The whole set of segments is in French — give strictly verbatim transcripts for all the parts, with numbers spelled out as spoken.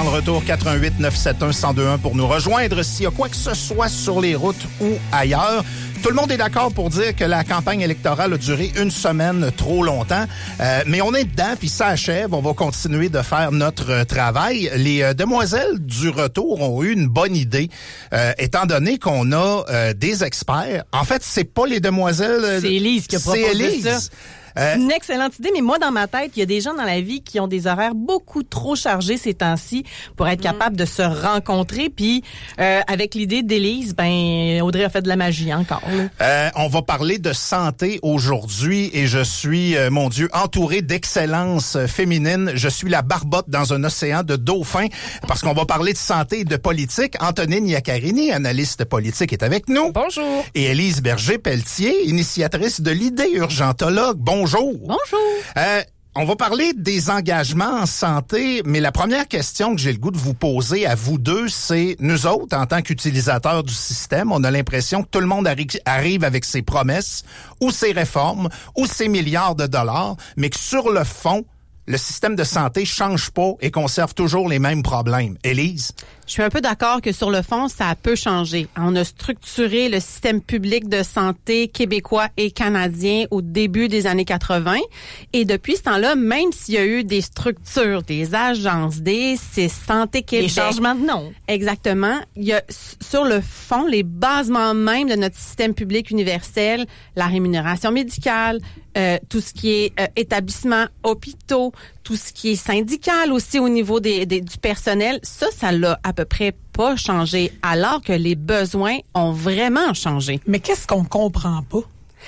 le retour, quatre un huit neuf sept un un zéro deux un pour nous rejoindre s'il y a quoi que ce soit sur les routes ou ailleurs. Tout le monde est d'accord pour dire que la campagne électorale a duré une semaine trop longtemps, euh, mais on est dedans, puis ça achève. On va continuer de faire notre euh, travail. Les euh, demoiselles du retour ont eu une bonne idée, euh, étant donné qu'on a euh, des experts. En fait, c'est pas les demoiselles... Euh, c'est Élise qui a proposé c'est Élise. ça. C'est une excellente idée, mais moi, dans ma tête, il y a des gens dans la vie qui ont des horaires beaucoup trop chargés ces temps-ci pour être mmh. capables de se rencontrer. Puis, euh, avec l'idée d'Élise, ben Audrey a fait de la magie encore. Euh, on va parler de santé aujourd'hui et je suis, euh, mon Dieu, entouré d'excellence féminine. Je suis la barbotte dans un océan de dauphins parce qu'on va parler de santé et de politique. Antonine Iaccarini, analyste politique, est avec nous. Bonjour. Et Élise Berger-Pelletier, initiatrice de l'idée urgentologue. Bonjour. Bonjour. Bonjour. Euh, on va parler des engagements en santé, mais la première question que j'ai le goût de vous poser à vous deux, c'est nous autres, en tant qu'utilisateurs du système, on a l'impression que tout le monde arri- arrive avec ses promesses ou ses réformes ou ses milliards de dollars, mais que sur le fond, le système de santé change pas et conserve toujours les mêmes problèmes. Élise? Je suis un peu d'accord que sur le fond, ça peut changer. On a structuré le système public de santé québécois et canadien au début des années quatre-vingts. Et depuis ce temps-là, même s'il y a eu des structures, des agences, des c'est Santé Québec. Des changements de nom. Exactement. Il y a sur le fond, les basements même de notre système public universel, la rémunération médicale, euh, tout ce qui est euh, établissement, hôpitaux, tout ce qui est syndical aussi au niveau des, des du personnel, ça, ça l'a à peu près pas changé, alors que les besoins ont vraiment changé. Mais qu'est-ce qu'on comprend pas?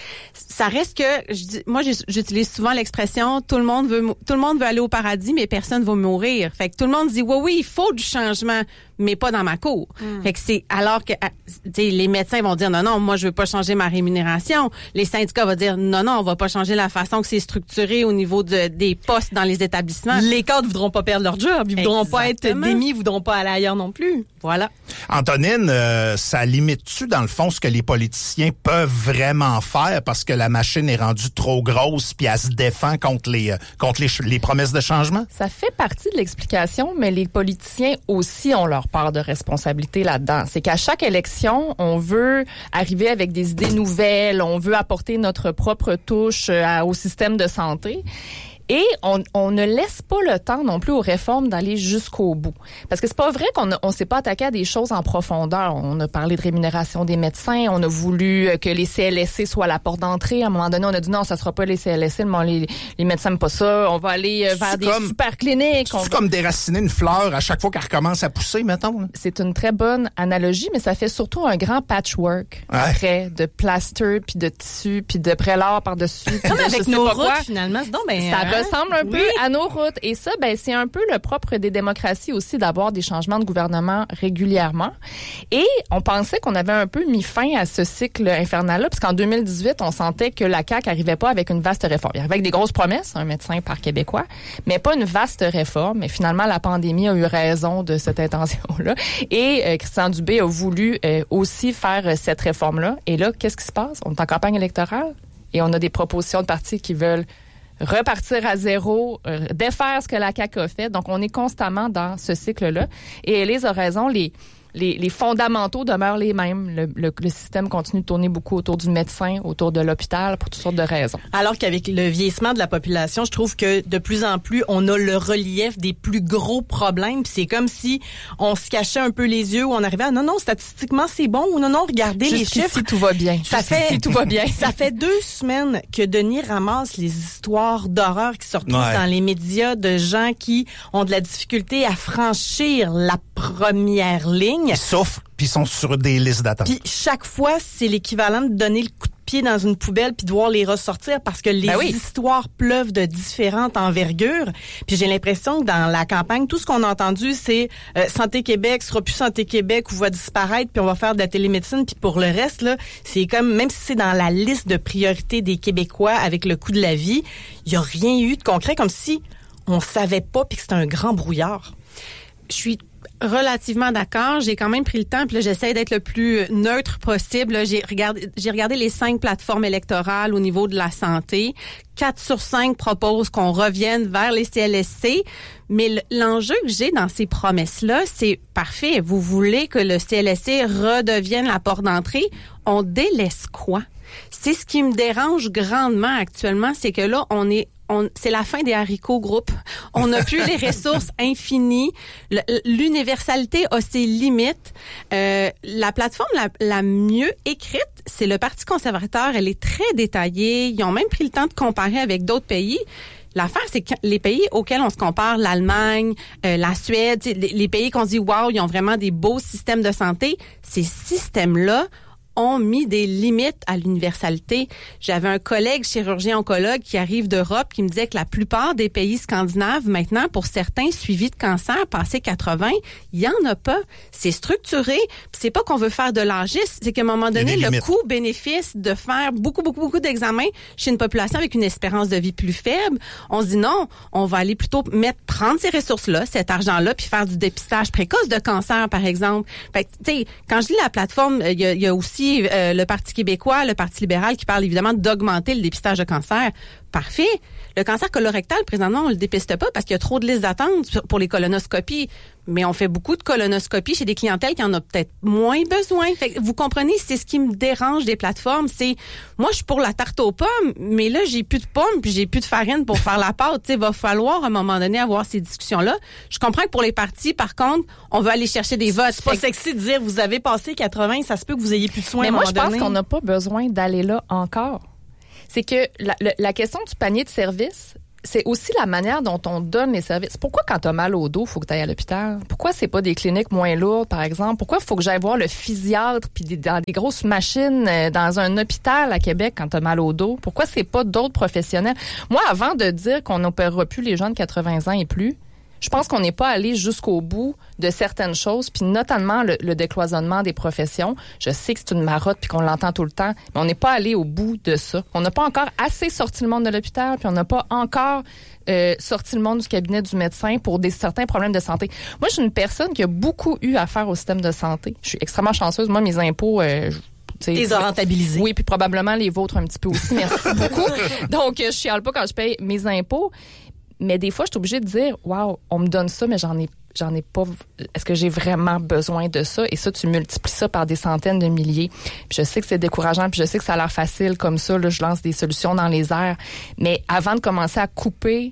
Ça reste que, je dis, moi, j'utilise souvent l'expression, tout le monde veut, tout le monde veut aller au paradis, mais personne veut mourir. Fait que tout le monde dit, oui, oui, il faut du changement, mais pas dans ma cour. Mm. Fait que c'est, alors que, tu sais, les médecins vont dire, non, non, moi, je veux pas changer ma rémunération. Les syndicats vont dire, non, non, on va pas changer la façon que c'est structuré au niveau de, des postes dans les établissements. Les cadres voudront pas perdre leur job. Ils voudront Exactement. pas être démis, ils voudront pas aller ailleurs non plus. Voilà. Antonine, euh, ça limite-tu, dans le fond, ce que les politiciens peuvent vraiment faire parce que la machine est rendue trop grosse puis elle se défend contre les, euh, contre les, les promesses de changement? Ça fait partie de l'explication, mais les politiciens aussi ont leur part de responsabilité là-dedans. C'est qu'à chaque élection, on veut arriver avec des idées nouvelles, on veut apporter notre propre touche à, au système de santé. Et on, on ne laisse pas le temps non plus aux réformes d'aller jusqu'au bout. Parce que c'est pas vrai qu'on on s'est pas attaqué à des choses en profondeur. On a parlé de rémunération des médecins, on a voulu que les C L S C soient la porte d'entrée. À un moment donné, on a dit non, ça sera pas les C L S C, les, les médecins n'aiment pas ça. On va aller vers des comme, super cliniques. C'est comme déraciner une fleur à chaque fois qu'elle recommence à pousser, mettons. Là. C'est une très bonne analogie, mais ça fait surtout un grand patchwork ouais. après de plaster, puis de tissu, puis de prélat par-dessus. Comme avec nos routes, finalement. C'est donc, ben, ça hein? ressemble un peu oui. à nos routes. Et ça, ben, c'est un peu le propre des démocraties aussi d'avoir des changements de gouvernement régulièrement. Et on pensait qu'on avait un peu mis fin à ce cycle infernal-là, parce qu'en deux mille dix-huit, on sentait que la C A Q n'arrivait pas avec une vaste réforme. Il arrivait avec des grosses promesses, un médecin par Québécois, mais pas une vaste réforme. Mais finalement, la pandémie a eu raison de cette intention-là. Et euh, Christian Dubé a voulu euh, aussi faire euh, cette réforme-là. Et là, qu'est-ce qui se passe? On est en campagne électorale et on a des propositions de partis qui veulent repartir à zéro, euh, défaire ce que la C A Q a fait. Donc, on est constamment dans ce cycle-là. Et Élise a raison, les, les, les fondamentaux demeurent les mêmes. Le, le, le système continue de tourner beaucoup autour du médecin, autour de l'hôpital, pour toutes sortes de raisons. Alors qu'avec le vieillissement de la population, je trouve que de plus en plus, on a le relief des plus gros problèmes. Puis c'est comme si on se cachait un peu les yeux, où on arrivait à non, non, statistiquement, c'est bon, ou non, non, regardez les chiffres. Jusqu'ici, tout va bien. Ça fait, tout va bien. Ça fait deux semaines que Denis ramasse les histoires d'horreur qui sortent ouais. dans les médias de gens qui ont de la difficulté à franchir la première ligne. Ils souffrent, puis ils sont sur des listes d'attente. Puis chaque fois, c'est l'équivalent de donner le coup de pied dans une poubelle puis de voir les ressortir parce que les ben oui. histoires pleuvent de différentes envergures. Puis j'ai l'impression que dans la campagne, tout ce qu'on a entendu, c'est euh, Santé Québec sera plus Santé Québec ou va disparaître puis on va faire de la télémédecine. Puis pour le reste, là, c'est comme, même si c'est dans la liste de priorités des Québécois avec le coût de la vie, il n'y a rien eu de concret, comme si on savait pas puis que c'était un grand brouillard. je suis relativement d'accord. J'ai quand même pris le temps, puis là, j'essaie d'être le plus neutre possible. Là, j'ai regardé, j'ai regardé les cinq plateformes électorales au niveau de la santé. Quatre sur cinq proposent qu'on revienne vers les C L S C. Mais l'enjeu que j'ai dans ces promesses-là, c'est parfait. Vous voulez que le C L S C redevienne la porte d'entrée. On délaisse quoi? C'est ce qui me dérange grandement actuellement, c'est que là, on est On, c'est la fin des haricots groupes. On n'a plus les ressources infinies. Le, l'universalité a ses limites. Euh, la plateforme la, la mieux écrite, c'est le Parti conservateur. Elle est très détaillée. Ils ont même pris le temps de comparer avec d'autres pays. L'affaire, c'est que les pays auxquels on se compare, l'Allemagne, euh, la Suède, les, les pays qu'on dit « wow, ils ont vraiment des beaux systèmes de santé », ces systèmes-là ont mis des limites à l'universalité. J'avais un collègue chirurgien-oncologue qui arrive d'Europe qui me disait que la plupart des pays scandinaves, maintenant, pour certains suivis de cancer passé quatre-vingts, il y en a pas. C'est structuré. Puis c'est pas qu'on veut faire de l'âgisme, c'est qu'à un moment donné, le coût-bénéfice de faire beaucoup, beaucoup, beaucoup d'examens chez une population avec une espérance de vie plus faible, on se dit non, on va aller plutôt mettre, prendre ces ressources-là, cet argent-là, puis faire du dépistage précoce de cancer, par exemple. Fait que, tu sais, quand je lis la plateforme, il y a, il y a aussi Euh, le Parti québécois, le Parti libéral qui parle évidemment d'augmenter le dépistage de cancer. Parfait. Le cancer colorectal, présentement, on le dépiste pas parce qu'il y a trop de listes d'attente pour les colonoscopies. Mais on fait beaucoup de colonoscopies chez des clientèles qui en ont peut-être moins besoin. Fait que vous comprenez, c'est ce qui me dérange des plateformes. C'est, moi, je suis pour la tarte aux pommes, mais là, j'ai plus de pommes puis j'ai plus de farine pour faire la pâte. Tu sais, va falloir, à un moment donné, avoir ces discussions-là. Je comprends que pour les partis, par contre, on veut aller chercher des votes. C'est pas sexy de dire, vous avez passé quatre-vingts, ça se peut que vous ayez plus de soins. Mais à un moi, moment je pense donné. qu'on n'a pas besoin d'aller là encore. C'est que la, la, la question du panier de services, c'est aussi la manière dont on donne les services. Pourquoi quand t'as mal au dos, faut que t'ailles à l'hôpital? Pourquoi c'est pas des cliniques moins lourdes, par exemple? Pourquoi faut que j'aille voir le physiatre puis des, dans des grosses machines euh, dans un hôpital à Québec quand t'as mal au dos? Pourquoi c'est pas d'autres professionnels? Moi, avant de dire qu'on n'opérera plus les gens de quatre-vingts ans et plus, je pense qu'on n'est pas allé jusqu'au bout de certaines choses, puis notamment le, le décloisonnement des professions. Je sais que c'est une marotte puis qu'on l'entend tout le temps, mais on n'est pas allé au bout de ça. On n'a pas encore assez sorti le monde de l'hôpital, puis on n'a pas encore euh, sorti le monde du cabinet du médecin pour des certains problèmes de santé. Moi, je suis une personne qui a beaucoup eu affaire au système de santé. Je suis extrêmement chanceuse. Moi, mes impôts... Euh, les a rentabilisés. Oui, puis probablement les vôtres un petit peu aussi. Merci beaucoup. Donc, je chiale pas quand je paye mes impôts. Mais des fois, je suis obligée de dire, waouh, on me donne ça, mais j'en ai, j'en ai pas. Est-ce que j'ai vraiment besoin de ça? Et ça, tu multiplies ça par des centaines de milliers. Puis je sais que c'est décourageant, puis je sais que ça a l'air facile comme ça. Là, je lance des solutions dans les airs. Mais avant de commencer à couper,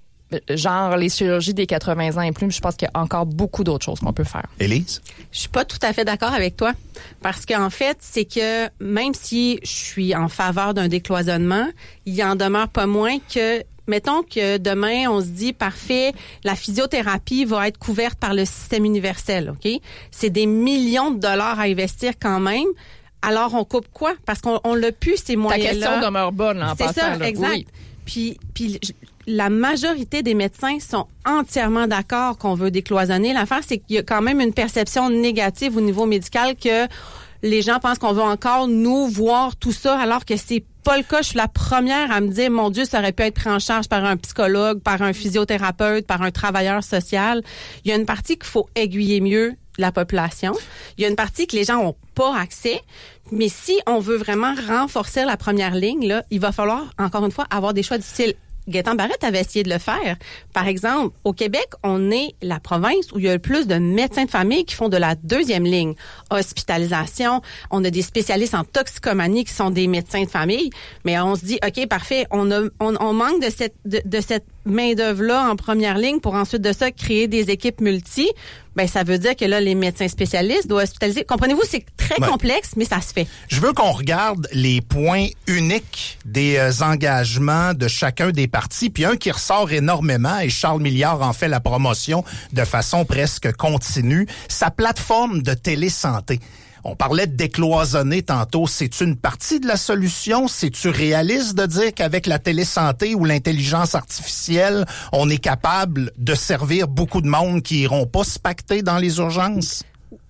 genre les chirurgies des quatre-vingts ans et plus, je pense qu'il y a encore beaucoup d'autres choses qu'on peut faire. Élise? Je suis pas tout à fait d'accord avec toi. Parce qu'en fait, c'est que même si je suis en faveur d'un décloisonnement, il en demeure pas moins que mettons que demain, on se dit, parfait, la physiothérapie va être couverte par le système universel, OK? C'est des millions de dollars à investir quand même. Alors, on coupe quoi? Parce qu'on on l'a plus, ces moyens-là. Ta question demeure bonne, là, en C'est passant. ça, là. exact. Oui. Puis, puis la majorité des médecins sont entièrement d'accord qu'on veut décloisonner. L'affaire, c'est qu'il y a quand même une perception négative au niveau médical que les gens pensent qu'on veut encore nous voir tout ça, alors que c'est pas le cas. Je suis la première à me dire, mon Dieu, ça aurait pu être pris en charge par un psychologue, par un physiothérapeute, par un travailleur social. Il y a une partie qu'il faut aiguiller mieux la population. Il y a une partie que les gens ont pas accès. Mais si on veut vraiment renforcer la première ligne, là, il va falloir, encore une fois, avoir des choix difficiles. Gaétan Barrette avait essayé de le faire. Par exemple, au Québec, on est la province où il y a le plus de médecins de famille qui font de la deuxième ligne. Hospitalisation, on a des spécialistes en toxicomanie qui sont des médecins de famille, mais on se dit, OK, parfait, on, a, on, on manque de cette, de, de cette main-d'œuvre-là en première ligne pour ensuite de ça créer des équipes multi. Ben, ça veut dire que là, les médecins spécialistes doivent hospitaliser. Comprenez-vous, c'est très ouais. complexe, mais ça se fait. Je veux qu'on regarde les points uniques des euh, engagements de chacun des partis, puis un qui ressort énormément, et Charles Milliard en fait la promotion de façon presque continue, sa plateforme de télésanté. On parlait de décloisonner tantôt. C'est une partie de la solution? C'est-tu réaliste de dire qu'avec la télésanté ou l'intelligence artificielle, on est capable de servir beaucoup de monde qui iront pas se pacter dans les urgences?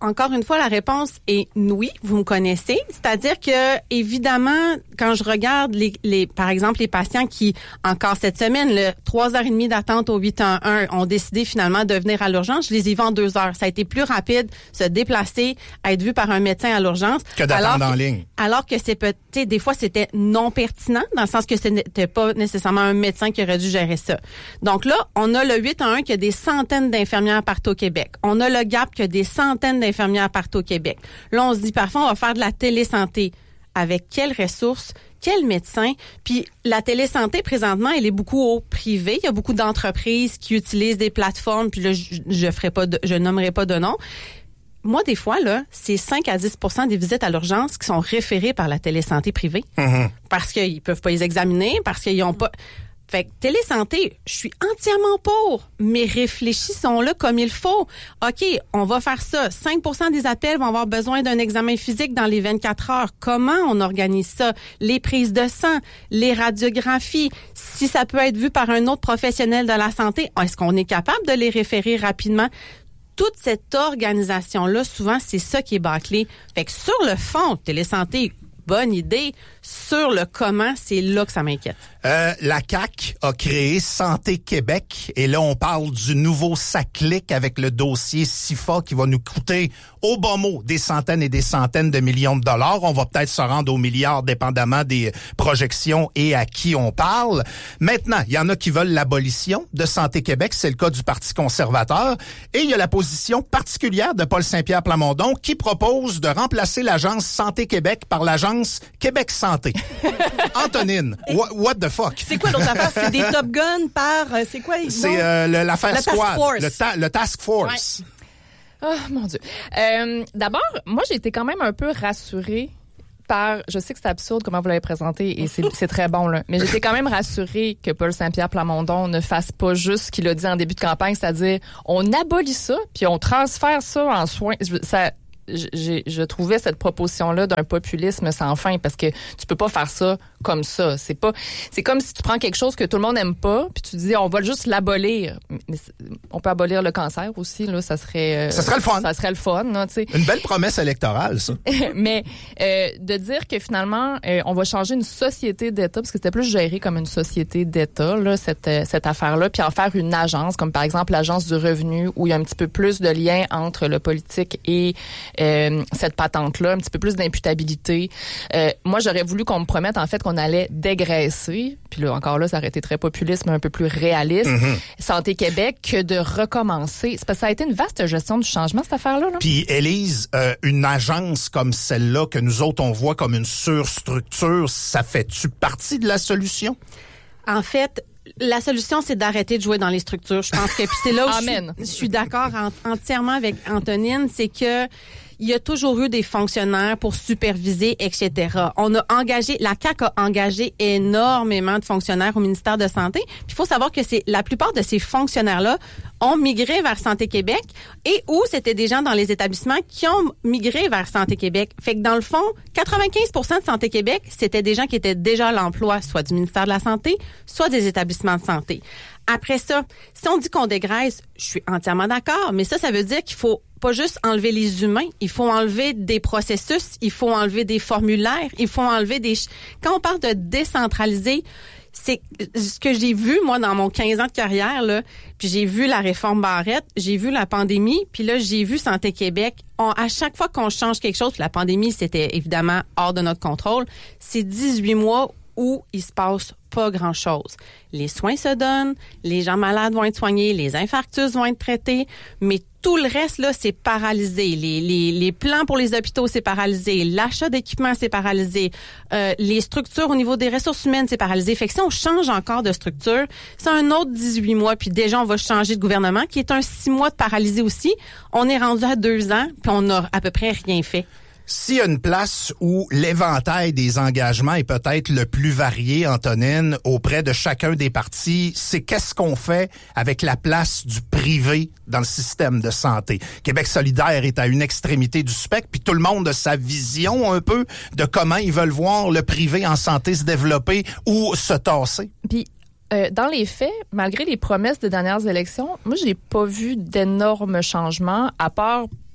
encore une fois, la réponse est oui, vous me connaissez. C'est-à-dire que, évidemment, quand je regarde les, les, par exemple, les patients qui, encore cette semaine, le trois heures trente d'attente au huit un un, ont décidé finalement de venir à l'urgence, je les ai vus en deux heures. Ça a été plus rapide, se déplacer, être vu par un médecin à l'urgence. Que d'attendre en ligne. Alors que c'est peut-être, des fois, c'était non pertinent, dans le sens que ce n'était pas nécessairement un médecin qui aurait dû gérer ça. Donc là, on a le huit un un qui a des centaines d'infirmières partout au Québec. On a le G A P qui a des centaines d'infirmières infirmières partout au Québec. Là, on se dit, parfois, on va faire de la télésanté. Avec quelles ressources? Quel médecin? Puis la télésanté, présentement, elle est beaucoup au privé. Il y a beaucoup d'entreprises qui utilisent des plateformes, puis là, je, je ferai pas de, je nommerai pas de nom. Moi, des fois, là, c'est cinq à dix pour cent des visites à l'urgence qui sont référées par la télésanté privée. Mm-hmm. Parce qu'ils peuvent pas les examiner, parce qu'ils ont pas... Fait que télésanté, je suis entièrement pour, mais réfléchissons-le comme il faut. OK, on va faire ça. cinq pour cent des appels vont avoir besoin d'un examen physique dans les vingt-quatre heures. Comment on organise ça? Les prises de sang, les radiographies. Si ça peut être vu par un autre professionnel de la santé, est-ce qu'on est capable de les référer rapidement? Toute cette organisation-là, souvent, c'est ça qui est bâclé. Fait que sur le fond, télésanté, bonne idée. Sur le comment, c'est là que ça m'inquiète. Euh, la C A Q a créé Santé Québec et là, on parle du nouveau SACLIC avec le dossier S I F A qui va nous coûter au bon mot des centaines et des centaines de millions de dollars. On va peut-être se rendre aux milliards dépendamment des projections et à qui on parle. Maintenant, il y en a qui veulent l'abolition de Santé Québec. C'est le cas du Parti conservateur. Et il y a la position particulière de Paul Saint-Pierre Plamondon qui propose de remplacer l'agence Santé Québec par l'agence Québec Santé. Antonine, what, what the fuck? C'est quoi l'autre affaire? C'est des Top Gun par... Euh, c'est quoi? C'est euh, le, l'affaire le Squad. Task Force. Le, ta, le Task Force. Ouais. Oh, mon Dieu. Euh, d'abord, moi, j'ai été quand même un peu rassurée par... Je sais que c'est absurde comment vous l'avez présenté et c'est, c'est très bon, là. Mais j'étais quand même rassurée que Paul Saint-Pierre Plamondon ne fasse pas juste ce qu'il a dit en début de campagne, c'est-à-dire on abolit ça puis on transfère ça en soins. Ça... J'ai, je trouvais cette proposition-là d'un populisme sans fin parce que tu peux pas faire ça comme ça. C'est pas, c'est comme si tu prends quelque chose que tout le monde aime pas puis tu dis on va juste l'abolir. Mais on peut abolir le cancer aussi là, ça serait. Euh, ça serait le fun. Ça serait le fun, là, tu sais. Une belle promesse électorale, ça. Mais euh, de dire que finalement euh, on va changer une société d'État parce que c'était plus géré comme une société d'État là cette euh, cette affaire-là puis en faire une agence comme par exemple l'agence du revenu où il y a un petit peu plus de lien entre le politique et Euh, cette patente-là, un petit peu plus d'imputabilité. Euh, moi, j'aurais voulu qu'on me promette, en fait, qu'on allait dégraisser, puis là, encore là, ça aurait été très populiste, mais un peu plus réaliste, mm-hmm. Santé Québec, que de recommencer. C'est parce que ça a été une vaste gestion du changement, cette affaire-là. Là. Puis, Élise, euh, une agence comme celle-là, que nous autres, on voit comme une surstructure, ça fait-tu partie de la solution? En fait, la solution, c'est d'arrêter de jouer dans les structures. Je pense que puis c'est là où Amen. je, suis, je suis d'accord en, entièrement avec Antonine, c'est que il y a toujours eu des fonctionnaires pour superviser, et cetera. On a engagé, la C A Q a engagé énormément de fonctionnaires au ministère de Santé. Puis il faut savoir que c'est la plupart de ces fonctionnaires-là ont migré vers Santé Québec et où c'était des gens dans les établissements qui ont migré vers Santé Québec. Fait que dans le fond, quatre-vingt-quinze pour cent de Santé Québec, c'était des gens qui étaient déjà à l'emploi, soit du ministère de la Santé, soit des établissements de santé. Après ça, si on dit qu'on dégraisse, je suis entièrement d'accord, mais ça, ça veut dire qu'il faut pas juste enlever les humains, il faut enlever des processus, il faut enlever des formulaires, il faut enlever des... Quand on parle de décentraliser, c'est ce que j'ai vu, moi, dans mon quinze ans de carrière, là, puis j'ai vu la réforme Barrette, j'ai vu la pandémie, puis là, j'ai vu Santé Québec. On, à chaque fois qu'on change quelque chose, puis la pandémie, c'était évidemment hors de notre contrôle, c'est dix-huit mois où il se passe pas grand-chose. Les soins se donnent, les gens malades vont être soignés, les infarctus vont être traités, mais tout le reste, là, c'est paralysé. Les, les, les plans pour les hôpitaux, c'est paralysé. L'achat d'équipements, c'est paralysé. Euh, les structures au niveau des ressources humaines, c'est paralysé. Fait que si on change encore de structure, c'est un autre dix-huit mois, puis déjà, on va changer de gouvernement, qui est un six mois de paralysé aussi. On est rendu à deux ans, puis on n'a à peu près rien fait. S'il y a une place où l'éventail des engagements est peut-être le plus varié, Antonine, auprès de chacun des partis, c'est qu'est-ce qu'on fait avec la place du privé dans le système de santé. Québec solidaire est à une extrémité du spectre, puis tout le monde a sa vision un peu de comment ils veulent voir le privé en santé se développer ou se tasser. Puis, euh, dans les faits, malgré les promesses des dernières élections, moi, j'ai pas vu d'énormes changements, à part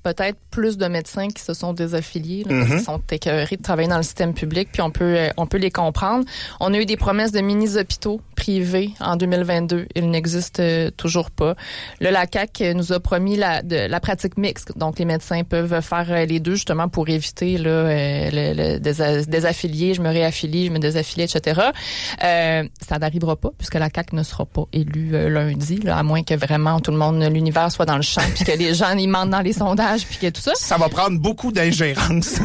peut-être plus de médecins qui se sont désaffiliés, là, parce Mm-hmm. qu'ils sont écœurés de travailler dans le système public, puis on peut euh, on peut les comprendre. On a eu des promesses de mini-hôpitaux privés en deux mille vingt-deux. Ils n'existent euh, toujours pas. Là, la C A Q nous a promis la, de, la pratique mixte. Donc, les médecins peuvent faire euh, les deux, justement, pour éviter là, euh, le, le désa- désaffilié, je me réaffilie, je me désaffilie, et cetera. Euh, ça n'arrivera pas, puisque la C A Q ne sera pas élue euh, lundi, là, à moins que vraiment tout le monde, l'univers soit dans le champ, puis que les gens, ils mentent dans les sondages, puis que tout ça. Ça va prendre beaucoup d'ingérence.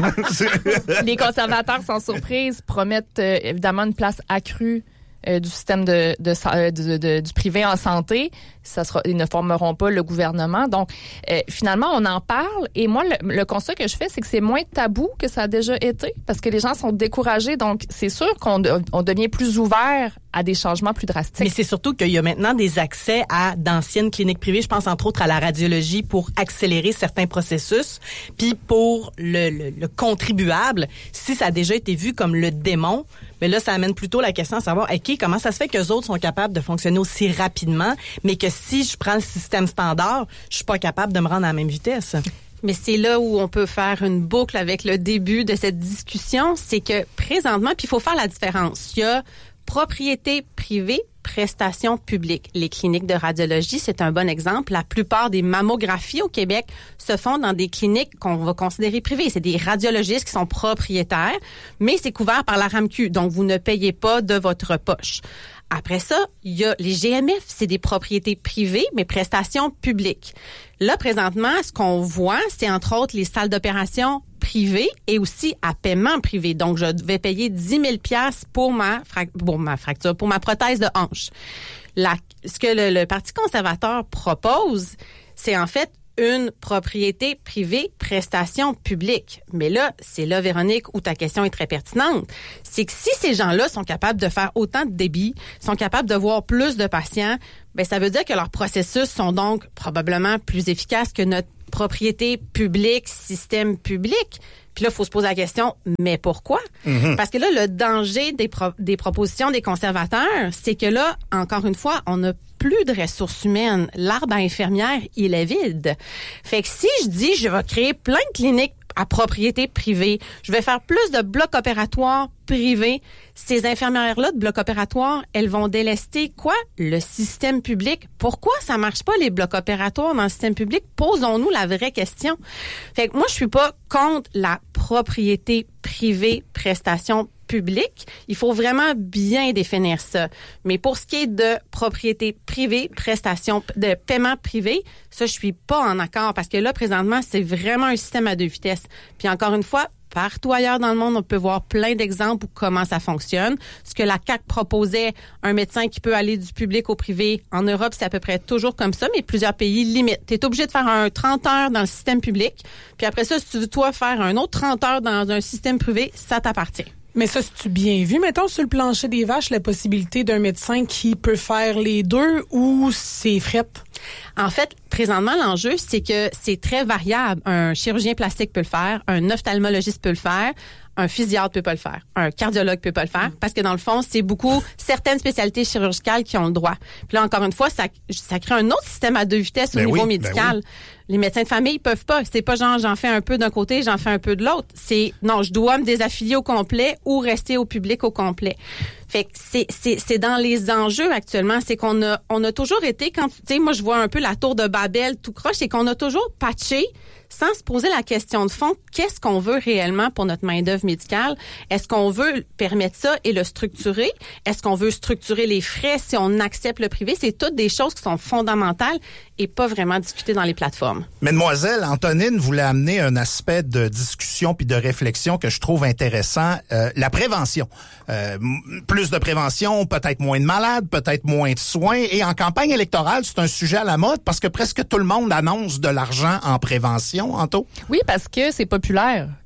Les conservateurs, sans surprise, promettent euh, évidemment une place accrue euh, du système de, de, de, de, du privé en santé. Ça sera, ils ne formeront pas le gouvernement. Donc, euh, finalement, on en parle. Et moi, le, le constat que je fais, c'est que c'est moins tabou que ça a déjà été, parce que les gens sont découragés. Donc, c'est sûr qu'on on devient plus ouvert à des changements plus drastiques. Mais c'est surtout qu'il y a maintenant des accès à d'anciennes cliniques privées. Je pense entre autres à la radiologie pour accélérer certains processus. Puis pour le, le, le contribuable, si ça a déjà été vu comme le démon, mais là, ça amène plutôt la question à savoir, OK, comment ça se fait qu'eux autres sont capables de fonctionner aussi rapidement, mais que si je prends le système standard, je suis pas capable de me rendre à la même vitesse. Mais c'est là où on peut faire une boucle avec le début de cette discussion, c'est que présentement, puis il faut faire la différence. Il y a propriété privée, prestations publiques. Les cliniques de radiologie, c'est un bon exemple. La plupart des mammographies au Québec se font dans des cliniques qu'on va considérer privées. C'est des radiologistes qui sont propriétaires, mais c'est couvert par la R A M Q, donc vous ne payez pas de votre poche. Après ça, il y a les G M F, c'est des propriétés privées, mais prestations publiques. Là, présentement, ce qu'on voit, c'est entre autres les salles d'opération privées et aussi à paiement privé. Donc, je vais payer dix mille dollars pour ma, frac- pour ma fracture, pour ma prothèse de hanche. La, ce que le, le Parti conservateur propose, c'est en fait une propriété privée, prestation publique. Mais là, c'est là, Véronique, où ta question est très pertinente. C'est que si ces gens-là sont capables de faire autant de débit, sont capables de voir plus de patients, ben ça veut dire que leurs processus sont donc probablement plus efficaces que notre propriété publique, système public. Puis là, il faut se poser la question, mais pourquoi? Mm-hmm. Parce que là, le danger des, pro- des propositions des conservateurs, c'est que là, encore une fois, on n'a plus de ressources humaines. L'arbre à infirmière, il est vide. Fait que si je dis, je vais créer plein de cliniques à propriété privée, je vais faire plus de blocs opératoires privés, ces infirmières-là de blocs opératoires, elles vont délester quoi? Le système public. Pourquoi ça marche pas, les blocs opératoires dans le système public? Posons-nous la vraie question. Fait que moi, je suis pas contre la propriété privée, prestation publique. Il faut vraiment bien définir ça. Mais pour ce qui est de propriété privée, prestation de paiement privé, ça, je suis pas en accord parce que là, présentement, c'est vraiment un système à deux vitesses. Puis encore une fois, partout ailleurs dans le monde, on peut voir plein d'exemples où comment ça fonctionne. Ce que la C A Q proposait, un médecin qui peut aller du public au privé, en Europe, c'est à peu près toujours comme ça, mais plusieurs pays limitent. Tu es obligé de faire un trente heures dans le système public, puis après ça, si tu veux, toi, faire un autre trente heures dans un système privé, ça t'appartient. Mais ça, c'est-tu bien vu, mettons, sur le plancher des vaches, la possibilité d'un médecin qui peut faire les deux ou c'est fret? En fait, présentement, l'enjeu, c'est que c'est très variable. Un chirurgien plastique peut le faire, un ophtalmologiste peut le faire, un physiatre peut pas le faire, un cardiologue peut pas le faire, parce que dans le fond, c'est beaucoup certaines spécialités chirurgicales qui ont le droit. Puis là, encore une fois, ça, ça crée un autre système à deux vitesses au ben niveau oui, médical. Ben oui. Les médecins de famille peuvent pas. C'est pas genre j'en fais un peu d'un côté, j'en fais un peu de l'autre. C'est non, je dois me désaffilier au complet ou rester au public au complet. Fait que c'est c'est c'est dans les enjeux actuellement, c'est qu'on a on a toujours été quand tu sais moi je vois un peu la tour de Babel tout croche, c'est qu'on a toujours patché sans se poser la question de fond, qu'est-ce qu'on veut réellement pour notre main-d'œuvre médicale? Est-ce qu'on veut permettre ça et le structurer? Est-ce qu'on veut structurer les frais si on accepte le privé? C'est toutes des choses qui sont fondamentales et pas vraiment discutées dans les plateformes. Mademoiselle, Antonine voulait amener un aspect de discussion puis de réflexion que je trouve intéressant, euh, la prévention. Euh, plus de prévention, peut-être moins de malades, peut-être moins de soins. Et en campagne électorale, c'est un sujet à la mode parce que presque tout le monde annonce de l'argent en prévention, Anto. Oui, parce que c'est populaire.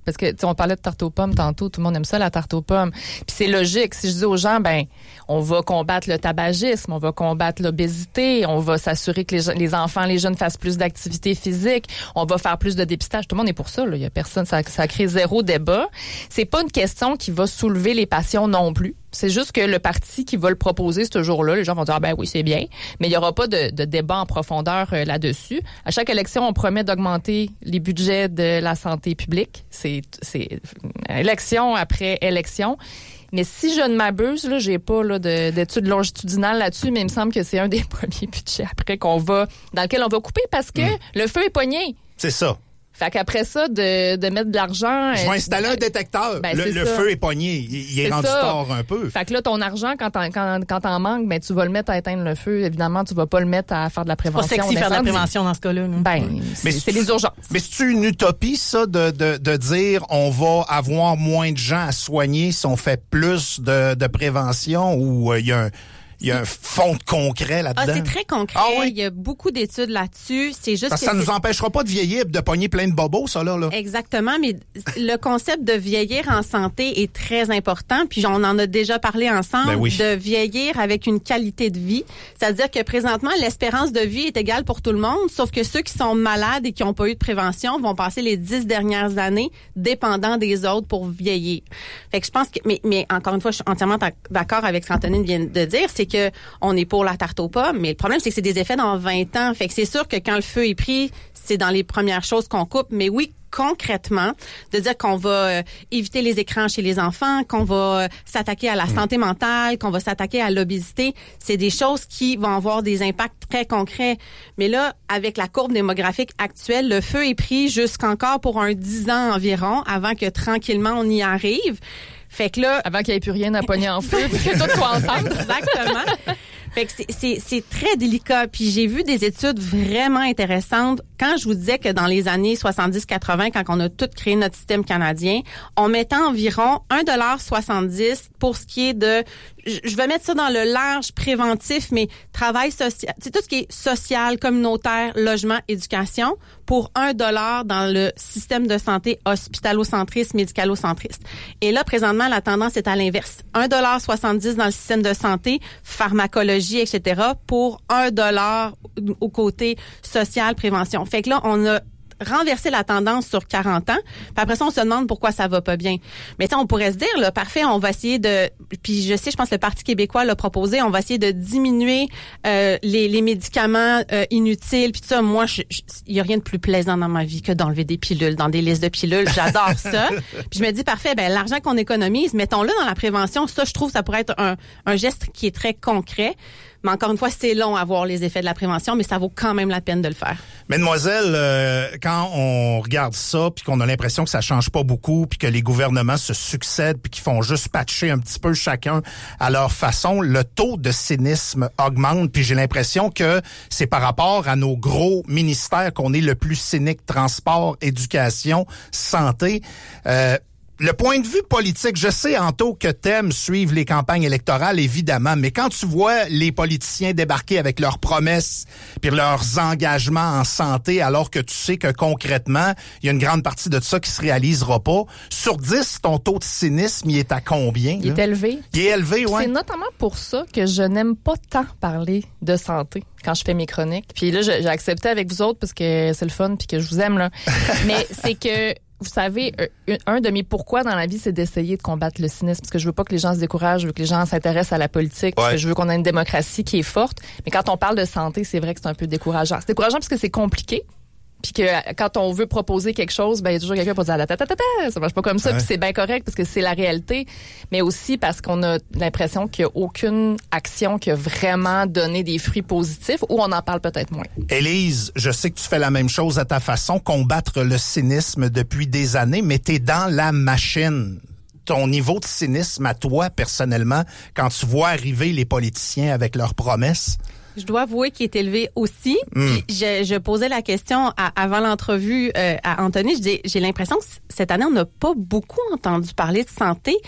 Parce que, tu sais, on parlait de tarte aux pommes tantôt, tout le monde aime ça, la tarte aux pommes. Puis c'est logique. Si je dis aux gens, ben, on va combattre le tabagisme, on va combattre l'obésité, on va s'assurer que les, les enfants, les jeunes fassent plus d'activité physique, on va faire plus de dépistage. Tout le monde est pour ça, là. Il y a personne, ça, ça crée zéro débat. C'est pas une question qui va soulever les passions non plus. C'est juste que le parti qui va le proposer ce jour-là, les gens vont dire, ah ben oui, c'est bien, mais il n'y aura pas de, de débat en profondeur euh, là-dessus. À chaque élection, on promet d'augmenter les budgets de la santé publique. C'est, c'est élection après élection. Mais si je ne m'abuse, là, j'ai pas là, de, d'études longitudinales là-dessus, mais il me semble que c'est un des premiers budgets après qu'on va, dans lequel on va couper parce que mmh. le feu est pogné. C'est ça. Fait qu'après ça, de, de mettre de l'argent... Je vais installer un détecteur. Ben, le le feu est pogné. Il, il est, est rendu tard un peu. Fait que là, ton argent, quand t'en, quand, quand t'en manques, ben, tu vas le mettre à éteindre le feu. Évidemment, tu vas pas le mettre à faire de la prévention. C'est pas sexy faire de la prévention dans ce cas-là. Non? Ben, c'est, c'est les urgences. Mais c'est une utopie, ça, de, de, de dire on va avoir moins de gens à soigner si on fait plus de, de prévention ou il euh, y a un... Il y a un fond de concret là-dedans. Ah, c'est très concret. Ah, oui? Il y a beaucoup d'études là-dessus. C'est juste Parce que ça ça c'est... nous empêchera pas de vieillir et de pogner plein de bobos, ça, là, là. Exactement, mais le concept de vieillir en santé est très important. Puis on en a déjà parlé ensemble, ben oui. de vieillir avec une qualité de vie. C'est-à-dire que présentement, l'espérance de vie est égale pour tout le monde, sauf que ceux qui sont malades et qui n'ont pas eu de prévention vont passer les dix dernières années dépendants des autres pour vieillir. Fait que je pense que, mais, mais encore une fois, je suis entièrement d'accord avec ce qu'Antonine vient de dire, c'est que on est pour la tarte aux pommes, mais le problème, c'est que c'est des effets dans vingt ans. Fait que c'est sûr que quand le feu est pris, c'est dans les premières choses qu'on coupe. Mais oui, concrètement, de dire qu'on va euh, éviter les écrans chez les enfants, qu'on va euh, s'attaquer à la santé mentale, qu'on va s'attaquer à l'obésité, c'est des choses qui vont avoir des impacts très concrets. Mais là, avec la courbe démographique actuelle, le feu est pris jusqu'encore pour un dix ans environ, avant que tranquillement on y arrive. Fait que là, avant qu'il n'y ait plus rien à pogner en feu, puis que tout soit ensemble. Exactement. Fait que c'est, c'est, c'est très délicat. Puis j'ai vu des études vraiment intéressantes. Quand je vous disais que dans les années soixante-dix quatre-vingt, quand on a tout créé notre système canadien, on mettait environ un dollar soixante-dix pour ce qui est de, je vais mettre ça dans le large préventif, mais travail social, c'est tout ce qui est social, communautaire, logement, éducation, pour un dollar dans le système de santé hospitalo-centriste, médicalo-centriste. Et là, présentement, la tendance est à l'inverse. un dollar soixante-dix dans le système de santé, pharmacologie, et cetera, pour un dollar au côté social, prévention. Fait que là, on a renverser la tendance sur quarante ans. Puis après ça, on se demande pourquoi ça va pas bien. Mais on pourrait se dire, là, parfait, on va essayer de... Puis je sais, je pense que le Parti québécois l'a proposé, on va essayer de diminuer euh, les, les médicaments euh, inutiles. Puis tout ça, moi, il y a rien de plus plaisant dans ma vie que d'enlever des pilules, dans des listes de pilules. J'adore ça. Puis je me dis, parfait, ben l'argent qu'on économise, mettons-le dans la prévention. Ça, je trouve, ça pourrait être un, un geste qui est très concret. Mais encore une fois, c'est long à voir les effets de la prévention, mais ça vaut quand même la peine de le faire. Mademoiselle, euh, quand on regarde ça, puis qu'on a l'impression que ça change pas beaucoup, puis que les gouvernements se succèdent, puis qu'ils font juste patcher un petit peu chacun à leur façon, le taux de cynisme augmente, puis j'ai l'impression que c'est par rapport à nos gros ministères qu'on est le plus cynique, transport, éducation, santé. Euh, Le point de vue politique, je sais, Anto, que t'aimes suivre les campagnes électorales, évidemment, mais quand tu vois les politiciens débarquer avec leurs promesses puis leurs engagements en santé, alors que tu sais que concrètement, il y a une grande partie de ça qui se réalisera pas, sur dix, ton taux de cynisme, il est à combien? Il là? est élevé. Il est élevé, oui. C'est notamment pour ça que je n'aime pas tant parler de santé quand je fais mes chroniques. Puis là, j'ai accepté avec vous autres parce que c'est le fun puis que je vous aime, là. Mais c'est que vous savez, un de mes pourquoi dans la vie, c'est d'essayer de combattre le cynisme. Parce que je veux pas que les gens se découragent, je veux que les gens s'intéressent à la politique, parce ouais. que je veux qu'on ait une démocratie qui est forte. Mais quand on parle de santé, c'est vrai que c'est un peu décourageant. C'est décourageant parce que c'est compliqué. Puis que quand on veut proposer quelque chose, ben il y a toujours quelqu'un pour dire ta ta ta ta ta, ça marche pas comme ça, ouais. Puis c'est bien correct parce que c'est la réalité, mais aussi parce qu'on a l'impression qu'il y a aucune action qui a vraiment donné des fruits positifs ou on en parle peut-être moins. Élise, je sais que tu fais la même chose à ta façon, combattre le cynisme depuis des années, mais t'es dans la machine. Ton niveau de cynisme à toi personnellement, quand tu vois arriver les politiciens avec leurs promesses? Je dois avouer qu'il est élevé aussi. Mm. Je, je posais la question à, avant l'entrevue euh, à Anthony. Je dis, j'ai l'impression que cette année, on n'a pas beaucoup entendu parler de santé.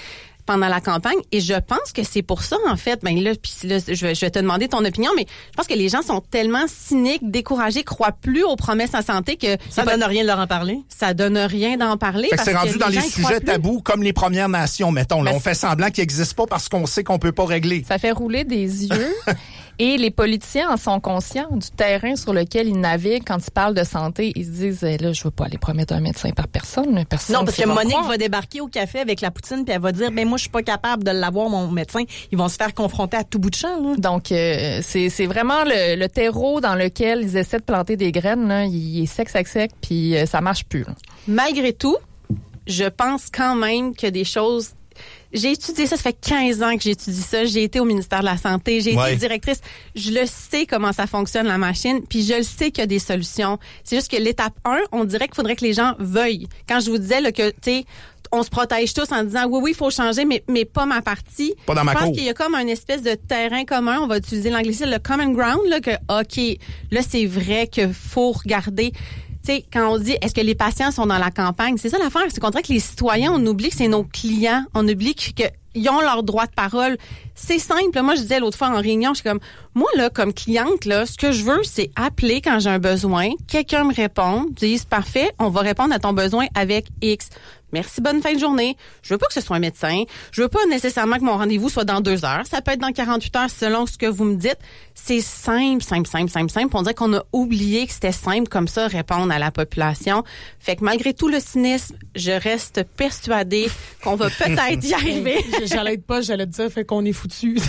pendant la campagne. Et je pense que c'est pour ça, en fait, ben là, puis là, je vais, je vais te demander ton opinion, mais je pense que les gens sont tellement cyniques, découragés, croient plus aux promesses en santé que... Ça donne pas, rien de leur en parler? Ça donne rien d'en parler. Fait que c'est rendu que dans les, les sujets tabous, comme les Premières Nations, mettons. Là, ben, on fait semblant qu'ils n'existent pas parce qu'on sait qu'on peut pas régler. Ça fait rouler des yeux. Et les politiciens en sont conscients du terrain sur lequel ils naviguent quand ils parlent de santé. Ils se disent, là, je veux pas aller promettre un médecin par personne. personne non, parce que Monique croire. va débarquer au café avec la poutine puis elle va dire, ben moi, je suis pas capable de l'avoir, mon médecin. Ils vont se faire confronter à tout bout de champ. Là. Donc, euh, c'est, c'est vraiment le, le terreau dans lequel ils essaient de planter des graines. Là. Il est sec, sec, sec, puis euh, ça marche plus. Là. Malgré tout, je pense quand même que des choses... J'ai étudié ça, ça fait quinze ans que j'étudie ça. J'ai été au ministère de la Santé, j'ai ouais. été directrice. Je le sais comment ça fonctionne, la machine, puis je le sais qu'il y a des solutions. C'est juste que l'étape un, on dirait qu'il faudrait que les gens veuillent. Quand je vous disais là, que, tu sais, on se protège tous en disant oui, oui, il faut changer, mais, mais pas ma partie. Pas dans ma cour. Je pense qu'il y a comme une espèce de terrain commun, on va utiliser l'anglicisme, le common ground, là, que, OK, là, c'est vrai qu'il faut regarder... Tu sais, quand on dit est-ce que les patients sont dans la campagne, c'est ça l'affaire, c'est qu'on dirait que les citoyens, on oublie que c'est nos clients, on oublie qu'ils ont leur droit de parole. C'est simple. Moi, je disais l'autre fois en réunion, je suis comme, moi, là, comme cliente, là, ce que je veux, c'est appeler quand j'ai un besoin, quelqu'un me répond, dise parfait, on va répondre à ton besoin avec X. Merci, bonne fin de journée. Je veux pas que ce soit un médecin. Je veux pas nécessairement que mon rendez-vous soit dans deux heures. Ça peut être dans quarante-huit heures selon ce que vous me dites. C'est simple, simple, simple, simple, simple. On dirait qu'on a oublié que c'était simple comme ça, répondre à la population. Fait que malgré tout le cynisme, je reste persuadée qu'on va peut-être y arriver. J'allais être pas, j'allais te dire, fait qu'on est foutu.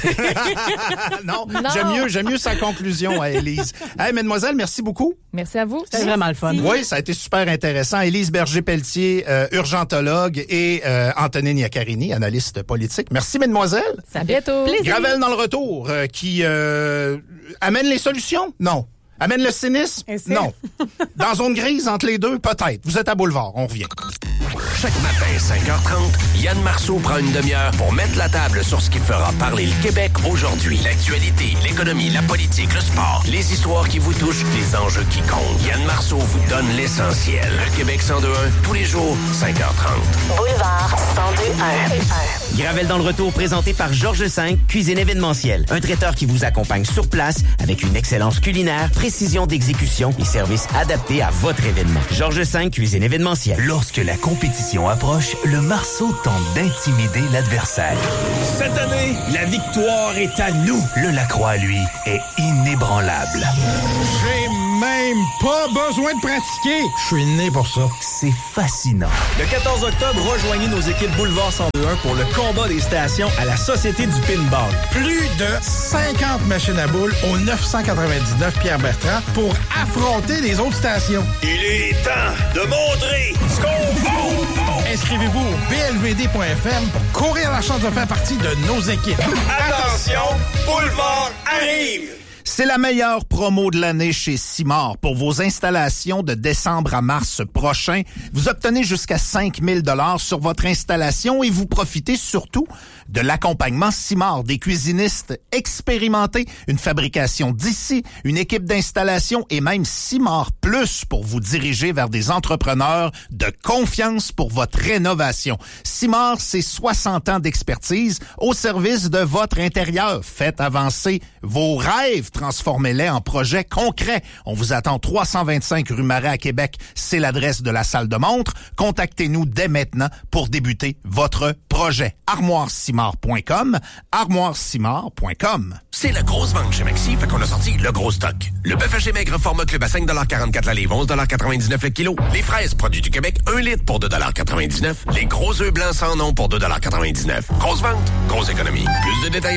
non, non. j'aime mieux, j'aime mieux sa conclusion à Élise. Hey, mademoiselle, merci beaucoup. Merci à vous. C'était vraiment le fun. Oui, ça a été super intéressant. Élise Berger-Pelletier, euh, urgentologue, et euh, Antonine Iaccarini, analyste politique. Merci, mademoiselle. À bientôt. Gravel dans le retour, euh, qui euh, amène les solutions? Non. Amène le cynisme? Non. Dans zone grise, entre les deux, peut-être. Vous êtes à Boulevard, on revient. Chaque matin, cinq heures trente, Yann Marceau prend une demi-heure pour mettre la table sur ce qui fera parler le Québec aujourd'hui. L'actualité, l'économie, la politique, le sport, les histoires qui vous touchent, les enjeux qui comptent. Yann Marceau vous donne l'essentiel. Le Québec cent deux un, tous les jours, cinq heures trente. Boulevard cent deux un. Gravel dans le retour, présenté par Georges V, cuisine événementielle. Un traiteur qui vous accompagne sur place avec une excellence culinaire, précision d'exécution et service adapté à votre événement. Georges V, cuisine événementielle. Lorsque la compétition approche, le Marceau tente d'intimider l'adversaire. Cette année, la victoire est à nous. Le Lacroix, lui, est inébranlable. J'ai même pas besoin de pratiquer. Je suis né pour ça. C'est fascinant. Le quatorze octobre, rejoignez nos équipes Boulevard cent deux un pour le combat des stations à la Société du Pinball. Plus de cinquante machines à boules au neuf cent quatre-vingt-dix-neuf Pierre-Bertrand pour affronter les autres stations. Il est temps de montrer ce qu'on vaut. Inscrivez-vous au b l v d point f m pour courir la chance de faire partie de nos équipes. Attention, Boulevard arrive! C'est la meilleure promo de l'année chez Simard. Pour vos installations de décembre à mars prochain, vous obtenez jusqu'à cinq mille dollars sur votre installation et vous profitez surtout de l'accompagnement Simard, des cuisinistes expérimentés, une fabrication d'ici, une équipe d'installation et même Simard Plus pour vous diriger vers des entrepreneurs de confiance pour votre rénovation. Simard, c'est soixante ans d'expertise au service de votre intérieur. Faites avancer vos rêves, transformez-les en projets concrets. On vous attend trois cent vingt-cinq rue Marais à Québec. C'est l'adresse de la salle de montre. Contactez-nous dès maintenant pour débuter votre projet. armoire simard point com, armoire simard point com. C'est la grosse vente chez Maxi, fait qu'on a sorti le gros stock. Le bœuf haché maigre format club à cinq quarante-quatre la livre, onze quatre-vingt-dix-neuf le kilo. Les fraises produits du Québec, un litre pour deux quatre-vingt-dix-neuf. Les gros œufs blancs sans nom pour deux quatre-vingt-dix-neuf. Grosse vente, grosse économie. Plus de détails